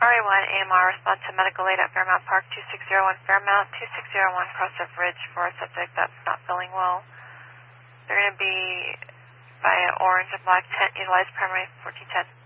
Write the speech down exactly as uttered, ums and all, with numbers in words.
R A one A M R, respond to medical aid at Fairmount Park, two six zero one Fairmount, two six zero one Crossroad Ridge for a subject that's not feeling well. They're going to be by an orange and black tent, utilize primary fourteen ten.